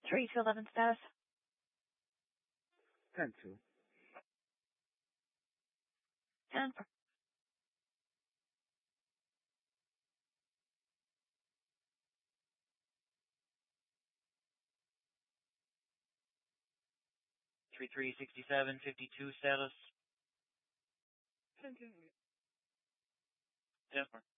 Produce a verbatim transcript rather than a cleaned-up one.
Three to eleven status. Ten two. Ten. Three three sixty-seven fifty-two status. Ten two. Ten four.